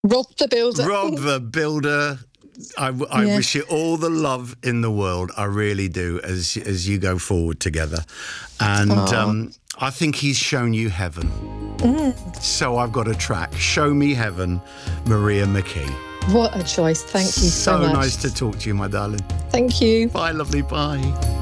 Rob the Builder. Rob the Builder. I wish you all the love in the world. I really do, as you go forward together. And I think he's shown you heaven. So I've got a track, Show Me Heaven, Maria McKee. What a choice. Thank you so much. So nice to talk to you, my darling. Thank you. Bye, lovely. Bye.